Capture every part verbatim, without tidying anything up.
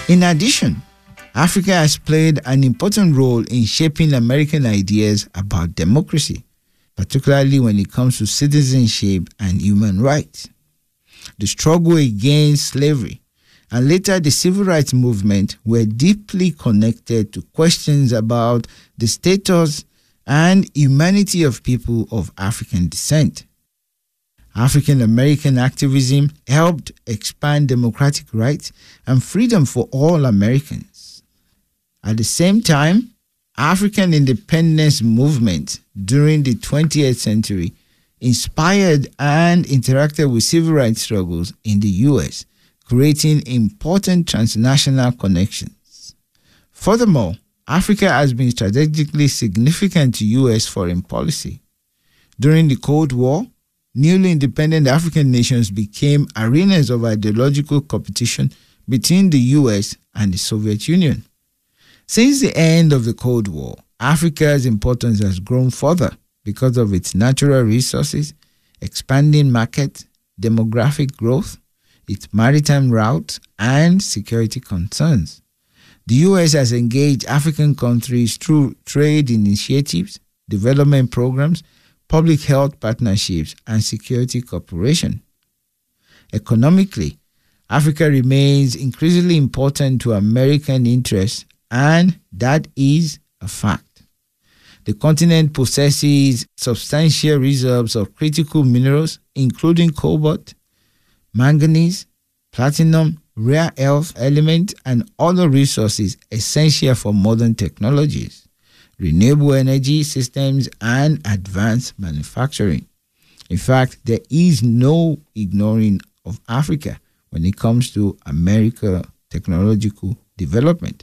In addition, Africa has played an important role in shaping American ideas about democracy, particularly when it comes to citizenship and human rights. The struggle against slavery and later the civil rights movement were deeply connected to questions about the status and humanity of people of African descent. African American activism helped expand democratic rights and freedom for all Americans. At the same time, African independence movement during the twentieth century inspired and interacted with civil rights struggles in the U S, creating important transnational connections. Furthermore, Africa has been strategically significant to U S foreign policy. During the Cold War, newly independent African nations became arenas of ideological competition between the U S and the Soviet Union. Since the end of the Cold War, Africa's importance has grown further because of its natural resources, expanding market, demographic growth, its maritime routes, and security concerns. The U S has engaged African countries through trade initiatives, development programs, public health partnerships, and security cooperation. Economically, Africa remains increasingly important to American interests, and that is a fact. The continent possesses substantial reserves of critical minerals, including cobalt, manganese, platinum, rare earth elements, and other resources essential for modern technologies, renewable energy systems, and advanced manufacturing. In fact, there is no ignoring of Africa when it comes to American technological development.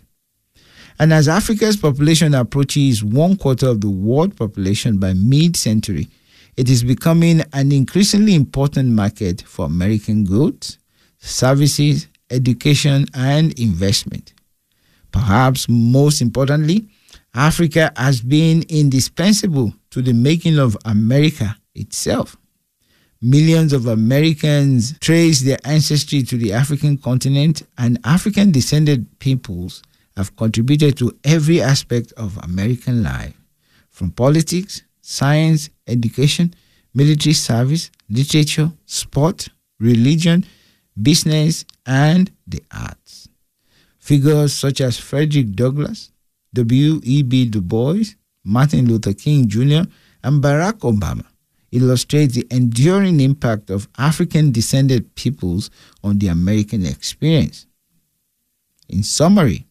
And as Africa's population approaches one quarter of the world population by mid-century, it is becoming an increasingly important market for American goods, services, education, and investment. Perhaps most importantly, Africa has been indispensable to the making of America itself. Millions of Americans trace their ancestry to the African continent, and African-descended peoples have contributed to every aspect of American life, from politics, science, education, military service, literature, sport, religion, business, and the arts. Figures such as Frederick Douglass, W E B Du Bois, Martin Luther King Junior, and Barack Obama illustrate the enduring impact of African-descended peoples on the American experience. In summary,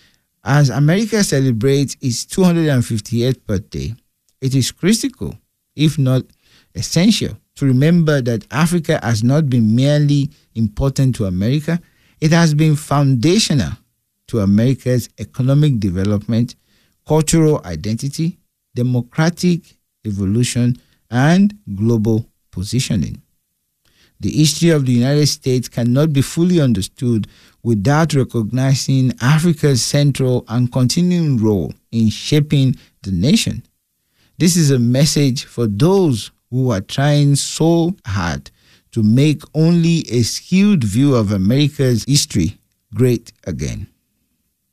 as America celebrates its two hundred fifty-eighth birthday, it is critical, if not essential, to remember that Africa has not been merely important to America, it has been foundational to America's economic development, cultural identity, democratic evolution, and global positioning. The history of the United States cannot be fully understood without recognizing Africa's central and continuing role in shaping the nation. This is a message for those who are trying so hard to make only a skewed view of America's history great again.